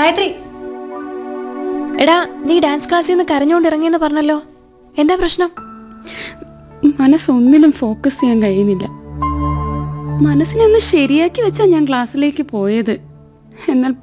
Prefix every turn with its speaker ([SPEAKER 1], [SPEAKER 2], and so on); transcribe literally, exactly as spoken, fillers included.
[SPEAKER 1] ഗായത്രി, എടാ നീ ഡാൻസ് ക്ലാസ്സിൽ നിന്ന് കരഞ്ഞുകൊണ്ട് ഇറങ്ങിയെന്ന് പറഞ്ഞല്ലോ, എന്താ പ്രശ്നം?
[SPEAKER 2] മനസ്സൊന്നിലും ഫോക്കസ് ചെയ്യാൻ കഴിയുന്നില്ല. മനസ്സിനെ ഒന്ന് ശരിയാക്കി വെച്ചാ ഞാൻ ക്ലാസ്സിലേക്ക് പോയത്. എന്നാൽ